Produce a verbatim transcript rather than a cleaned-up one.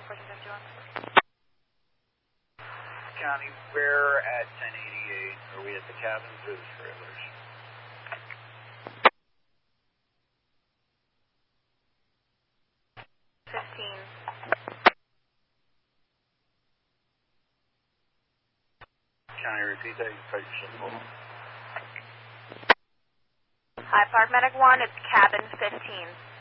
fourteen fifty-one. County, where at ten eighty-eight? Are we at the cabins or the trailers? fifteen. County, repeat that. You cut yourself off. Hi, Park Medic one, it's cabin fifteen.